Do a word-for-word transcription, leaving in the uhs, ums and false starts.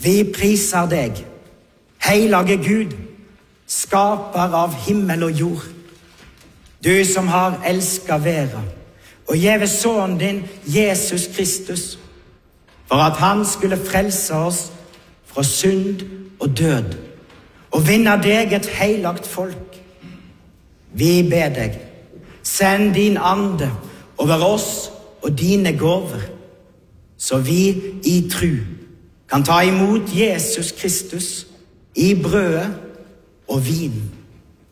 Vi priser deg, hellige Gud, skaper av himmel og jord. Du som har elsket verden, og gjeve sønnen din, Jesus Kristus, for at han skulle frelse oss fra synd og død, og vinne deg et heilagt folk. Vi ber deg, send din ande over oss og dine gåver, så vi i tru kan ta imot Jesus Kristus i brødet og vin.